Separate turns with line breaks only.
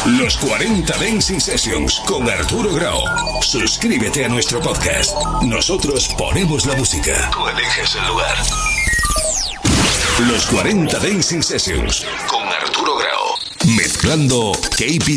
Los 40 Dancing Sessions con Arturo Grau. Suscríbete a nuestro podcast. Nosotros ponemos la música. Tú eliges el lugar. Los 40 Dancing Sessions con Arturo Grau. Mezclando KP